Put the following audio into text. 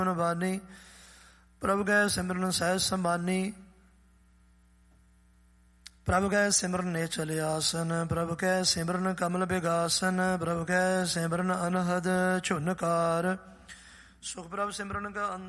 ਬਾਨੀ। ਪ੍ਰਭ ਕੈ ਸਿਮਰਨ ਸਹਿਜ ਸੰਬਾਨੀ। ਪ੍ਰਭ ਕੈ ਸਿਮਰਨ ਨਿਚਲ ਆਸਨ। ਪ੍ਰਭ ਕੈ ਸਿਮਰਨ ਕਮਲ ਬਿਗਾਸਨ। ਪ੍ਰਭ ਕੈ ਸਿਮਰਨ ਅਨਹਦ ਝੁਨਕਾਰ। ਸੁਖ ਪ੍ਰਭ ਸਿਮਰਨ ਕਾ